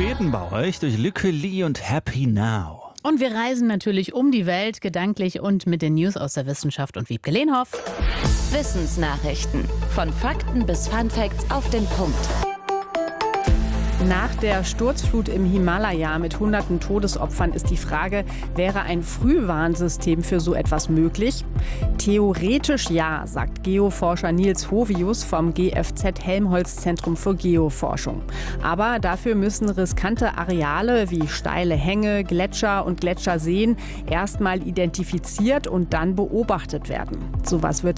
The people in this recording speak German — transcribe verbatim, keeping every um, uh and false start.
Schweden bei euch durch Lykke Li und Happy Now. Und wir reisen natürlich um die Welt, gedanklich und mit den News aus der Wissenschaft und Wiebke Lehnhoff. Wissensnachrichten. Von Fakten bis Funfacts auf den Punkt. Nach der Sturzflut im Himalaya mit hunderten Todesopfern ist die Frage, wäre ein Frühwarnsystem für so etwas möglich? Theoretisch ja, sagt Geoforscher Nils Hovius vom G F Z Helmholtz-Zentrum für Geoforschung. Aber dafür müssen riskante Areale wie steile Hänge, Gletscher und Gletscherseen erstmal identifiziert und dann beobachtet werden. Sowas wird